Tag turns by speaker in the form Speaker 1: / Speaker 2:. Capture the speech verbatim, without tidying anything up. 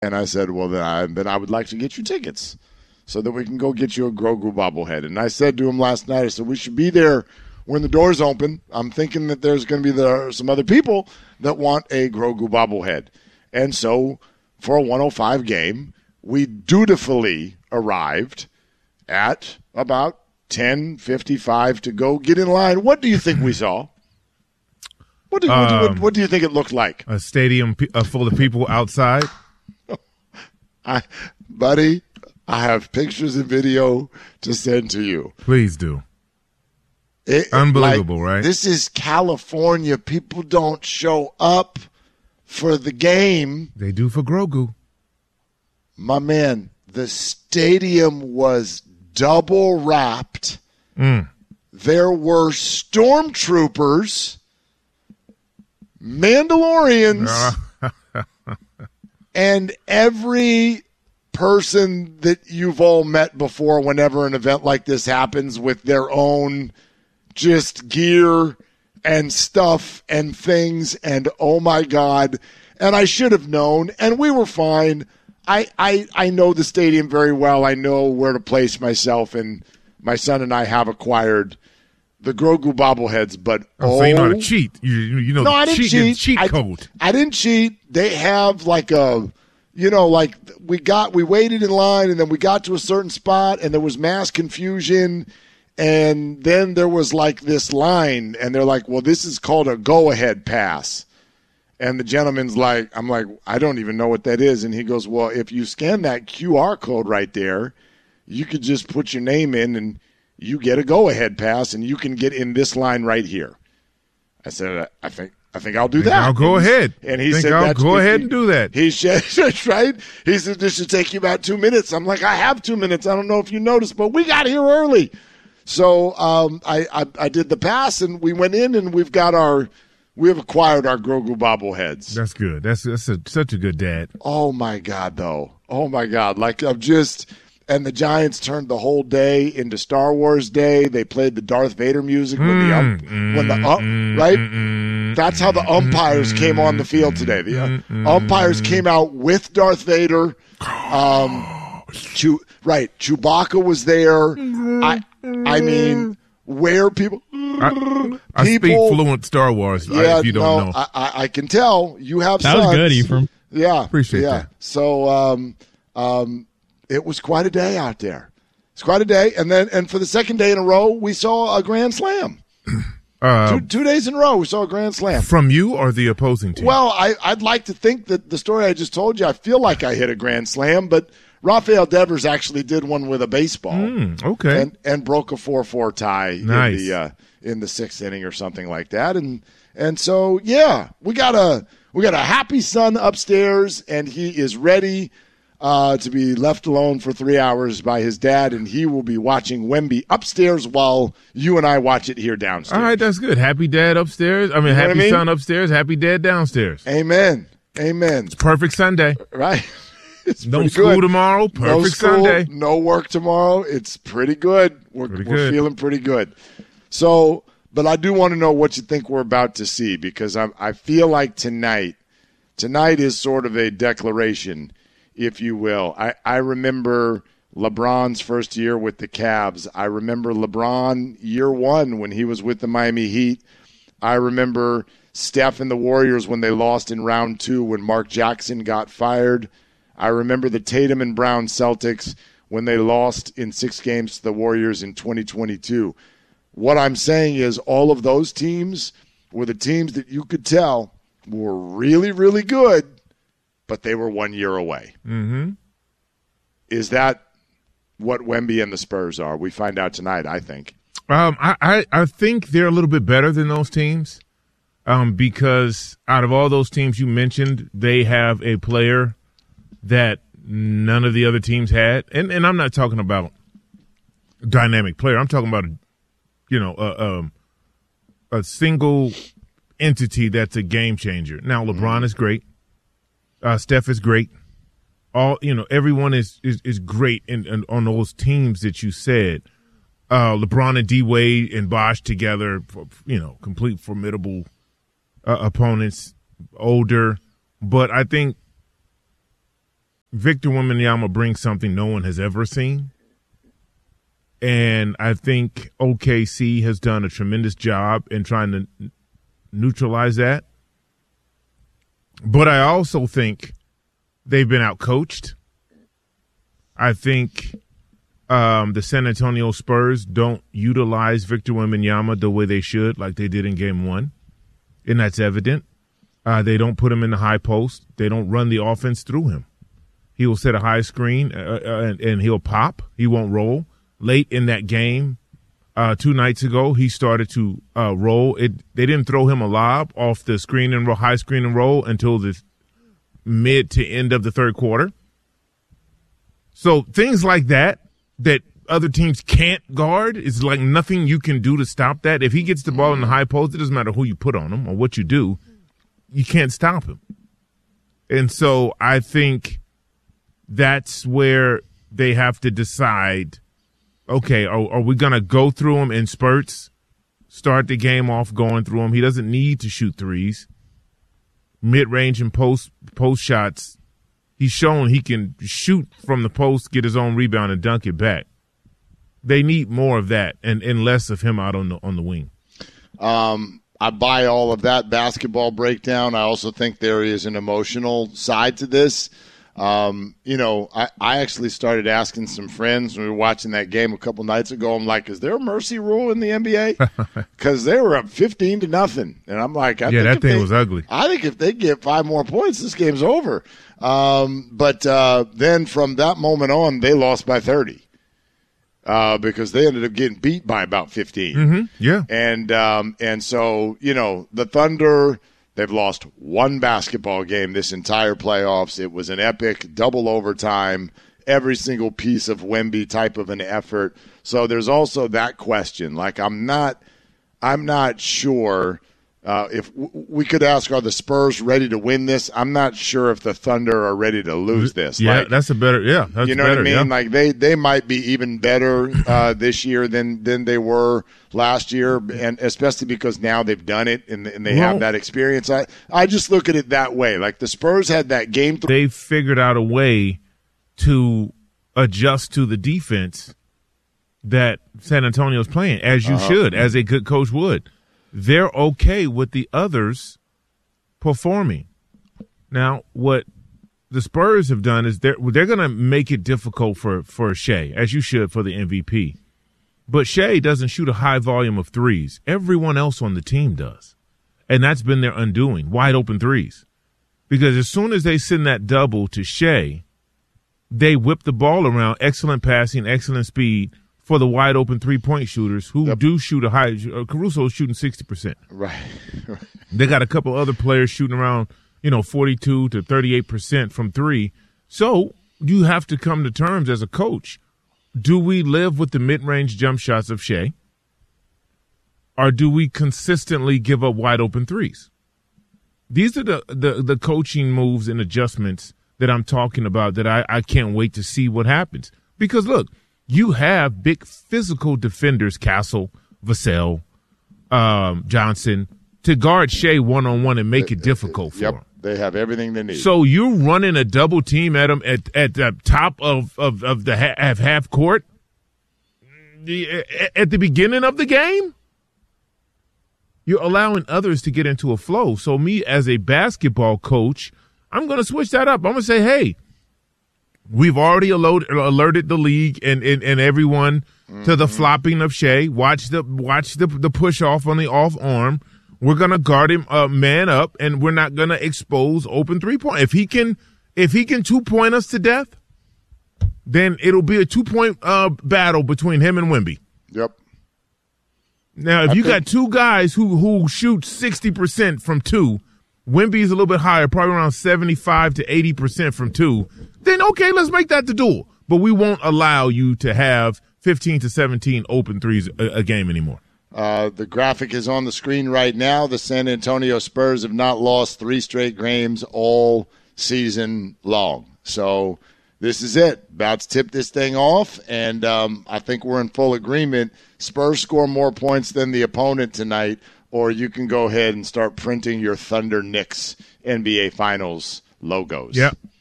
Speaker 1: And I said, well, then I, then I would like to get you tickets so that we can go get you a Grogu bobblehead. And I said to him last night, I said, we should be there when the doors open. I'm thinking that there's going to be there some other people that want a Grogu bobblehead. And so for a one oh five game, we dutifully arrived at about ten fifty-five to go get in line. What do you think we saw? What do, what, do, what, what do you think it looked like?
Speaker 2: A stadium uh, full of people outside?
Speaker 1: I, buddy, I have pictures and video to send to you.
Speaker 2: Please do.
Speaker 1: It,
Speaker 2: Unbelievable,
Speaker 1: like,
Speaker 2: right?
Speaker 1: This is California. People don't show up for the game.
Speaker 2: They do for Grogu.
Speaker 1: My man, the stadium was double wrapped.
Speaker 2: Mm.
Speaker 1: There were stormtroopers, Mandalorians, and every person that you've all met before whenever an event like this happens with their own just gear and stuff and things. And oh my God. And I should have known. And we were fine. I, I, I know the stadium very well. I know where to place myself. And my son and I have acquired the Grogu bobbleheads, but
Speaker 2: oh,
Speaker 1: oh,
Speaker 2: so you know how to cheat. You, you know
Speaker 1: no,
Speaker 2: the
Speaker 1: I didn't
Speaker 2: cheat,
Speaker 1: cheat.
Speaker 2: cheat
Speaker 1: I,
Speaker 2: code.
Speaker 1: I didn't cheat. They have like a, you know, like we got, we waited in line and then we got to a certain spot and there was mass confusion. And then there was like this line and they're like, well, this is called a go-ahead pass. And the gentleman's like, I'm like, I don't even know what that is. And he goes, well, if you scan that Q R code right there, you could just put your name in and you get a go-ahead pass and you can get in this line right here. I said, I think I think I'll do that.
Speaker 2: I'll go
Speaker 1: and
Speaker 2: ahead.
Speaker 1: And he
Speaker 2: think
Speaker 1: said,
Speaker 2: I'll
Speaker 1: that's
Speaker 2: go ahead
Speaker 1: he,
Speaker 2: and do that.
Speaker 1: He said, right? He said, this should take you about two minutes. I'm like, I have two minutes. I don't know if you noticed, but we got here early. So um, I, I I did the pass and we went in and we've got our we have acquired our Grogu bobbleheads.
Speaker 2: That's good. That's that's a, such a good dad.
Speaker 1: Oh my God, though. Oh my God. Like I'm just and the Giants turned the whole day into Star Wars Day. They played the Darth Vader music when the ump,
Speaker 2: mm,
Speaker 1: when the ump,
Speaker 2: mm,
Speaker 1: right.
Speaker 2: Mm,
Speaker 1: That's how the umpires came on the field today. The uh, umpires came out with Darth Vader. Um, Chew, right, Chewbacca was there. I I mean, where people
Speaker 2: I, I
Speaker 1: people,
Speaker 2: speak fluent Star Wars.
Speaker 1: Yeah,
Speaker 2: if you don't
Speaker 1: no,
Speaker 2: know,
Speaker 1: I, I, I can tell you have.
Speaker 3: That
Speaker 1: sons.
Speaker 3: was good, Ephraim.
Speaker 1: Yeah,
Speaker 2: Appreciate
Speaker 1: yeah.
Speaker 2: that.
Speaker 1: So, um, um, it was quite a day out there. It's quite a day, and then and for the second day in a row, we saw a grand slam.
Speaker 2: uh,
Speaker 1: two, two days in a row, we saw a grand slam.
Speaker 2: From you or the opposing team?
Speaker 1: Well, I, I'd like to think that the story I just told you, I feel like I hit a grand slam, but Rafael Devers actually did one with a baseball.
Speaker 2: Mm, okay.
Speaker 1: And and broke a four four tie
Speaker 2: Nice.
Speaker 1: in the uh, in the sixth inning or something like that. And and so yeah, we got a we got a happy son upstairs, and he is ready uh, to be left alone for three hours by his dad, and he will be watching Wemby upstairs while you and I watch it here downstairs.
Speaker 2: All right, that's good. Happy dad upstairs. I mean,
Speaker 1: You know
Speaker 2: happy
Speaker 1: what I mean?
Speaker 2: son upstairs. Happy dad downstairs.
Speaker 1: Amen. Amen.
Speaker 2: Perfect Sunday.
Speaker 1: Right. It's
Speaker 2: No
Speaker 1: pretty
Speaker 2: school
Speaker 1: good.
Speaker 2: tomorrow. Perfect
Speaker 1: no school,
Speaker 2: Sunday.
Speaker 1: No work tomorrow. It's pretty good. We're,
Speaker 2: Pretty
Speaker 1: we're
Speaker 2: good.
Speaker 1: feeling pretty good. So, but I do want to know what you think we're about to see, because I, I feel like tonight, tonight is sort of a declaration, if you will. I, I remember LeBron's first year with the Cavs. I remember LeBron year one when he was with the Miami Heat. I remember Steph and the Warriors when they lost in round two when Mark Jackson got fired. I remember the Tatum and Brown Celtics when they lost in six games to the Warriors in twenty twenty-two. What I'm saying is all of those teams were the teams that you could tell were really, really good, but they were one year away.
Speaker 2: Mm-hmm.
Speaker 1: Is that what Wemby and the Spurs are? We find out tonight, I think.
Speaker 2: Um, I, I, I think they're a little bit better than those teams um, because out of all those teams you mentioned, they have a player that none of the other teams had. And, and I'm not talking about dynamic player. I'm talking about, a, you know, a, um, a single entity that's a game changer. Now, LeBron mm-hmm. is great. Uh, Steph is great. All, you know, everyone is, is, is great in, in, on those teams that you said. Uh, LeBron and D Wade and Bosh together, you know, complete formidable uh, opponents, older. But I think Victor Wembanyama brings something no one has ever seen. And I think O K C has done a tremendous job in trying to n- neutralize that. But I also think they've been outcoached. I think um, the San Antonio Spurs don't utilize Victor Wembanyama the way they should, like they did in game one. And that's evident. Uh, they don't put him in the high post. They don't run the offense through him. He will set a high screen uh, uh, and, and he'll pop. He won't roll. Late in that game, uh, two nights ago, he started to uh, roll. It They didn't throw him a lob off the screen and roll, high screen and roll until the mid to end of the third quarter. So things like that, that other teams can't guard, is like nothing you can do to stop that. If he gets the ball in the high post, it doesn't matter who you put on him or what you do. You can't stop him. And so I think that's where they have to decide, okay, are, are we going to go through him in spurts, start the game off going through him? He doesn't need to shoot threes. Mid-range and post post shots, he's shown he can shoot from the post, get his own rebound, and dunk it back. They need more of that and, and less of him out on the on the wing.
Speaker 1: Um, I buy all of that basketball breakdown. I also think there is an emotional side to this. Um, you know, I, I actually started asking some friends when we were watching that game a couple nights ago. I'm like, is there a mercy rule in the N B A? Because they were up fifteen to nothing. And I'm like, I
Speaker 2: yeah,
Speaker 1: think
Speaker 2: that
Speaker 1: if
Speaker 2: thing
Speaker 1: they,
Speaker 2: was ugly.
Speaker 1: I think if they get five more points, this game's over. Um, but uh, then from that moment on, they lost by thirty. Uh, because they ended up getting beat by about fifteen.
Speaker 2: Mm-hmm. Yeah.
Speaker 1: And um, and so, you know, the Thunder, they've lost one basketball game this entire playoffs. It was an epic double overtime, every single piece of Wemby type of an effort. So there's also that question. Like, I'm not I'm not sure uh, if w- we could ask, are the Spurs ready to win this? I'm not sure if the Thunder are ready to lose this.
Speaker 2: Yeah,
Speaker 1: like,
Speaker 2: that's a better, yeah. That's
Speaker 1: you know
Speaker 2: better,
Speaker 1: what I mean?
Speaker 2: yeah.
Speaker 1: Like they, they might be even better uh, this year than, than they were last year, and especially because now they've done it and, and they
Speaker 2: well,
Speaker 1: have that experience. I, I just look at it that way. Like the Spurs had that game. Th-
Speaker 2: they figured out a way to adjust to the defense that San Antonio's playing, as you uh-huh. should, as a good coach would. They're okay with the others performing. Now, what the Spurs have done is they're they're going to make it difficult for, for Shea, as you should for the M V P. But Shea doesn't shoot a high volume of threes. Everyone else on the team does. And that's been their undoing, wide open threes. Because as soon as they send that double to Shea, they whip the ball around, excellent passing, excellent speed, for the wide open three point shooters who yep. do shoot a high. Uh, Caruso's shooting sixty percent.
Speaker 1: Right.
Speaker 2: They got a couple other players shooting around, you know, forty-two to thirty-eight percent from three. So you have to come to terms as a coach. Do we live with the mid range jump shots of Shea? Or do we consistently give up wide open threes? These are the, the, the coaching moves and adjustments that I'm talking about that I, I can't wait to see what happens. Because, look, you have big physical defenders, Castle, Vassell, um, Johnson, to guard Shea one-on-one and make it difficult for
Speaker 1: yep,
Speaker 2: him.
Speaker 1: They have everything they need.
Speaker 2: So you're running a double team at him at, at the top of, of, of the half, half court at the beginning of the game? You're allowing others to get into a flow. So me as a basketball coach, I'm going to switch that up. I'm going to say, hey, we've already alerted, alerted the league and, and, and everyone mm-hmm. to the flopping of Shea. Watch the watch the the push off on the off arm. We're gonna guard him uh, man up, and we're not gonna expose open three point. If he can, if he can two point us to death, then it'll be a two point uh, battle between him and Wemby.
Speaker 1: Yep.
Speaker 2: Now, if
Speaker 1: I
Speaker 2: you
Speaker 1: think-
Speaker 2: got two guys who who shoot sixty percent from two. Wemby's a little bit higher, probably around seventy-five to eighty percent from two, then okay, let's make that the duel. But we won't allow you to have fifteen to seventeen open threes a, a game anymore.
Speaker 1: Uh, the graphic is on the screen right now. The San Antonio Spurs have not lost three straight games all season long. So this is it. About to tip this thing off, and um, I think we're in full agreement. Spurs score more points than the opponent tonight, or you can go ahead and start printing your Thunder Knicks N B A Finals logos.
Speaker 2: Yep.